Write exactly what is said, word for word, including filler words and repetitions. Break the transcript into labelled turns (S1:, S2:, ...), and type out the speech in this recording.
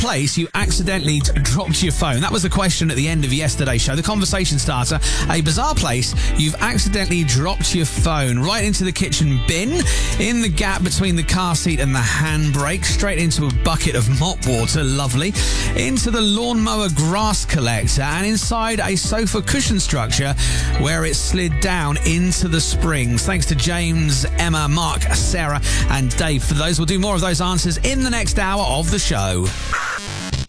S1: place you accidentally t- dropped your phone? That was the question at the end of yesterday's show. The conversation starter. A bizarre place you've accidentally dropped your phone. Right into the kitchen bin, in the gap between the car seat and the handbrake, straight into a bucket of mop water, lovely, into the lawnmower grass collector, and inside a sofa cushion structure where it slid down into the springs. Thanks to James, Emma, Mark, Sarah and Dave for those. We'll do more of those answers in the next hour of the show.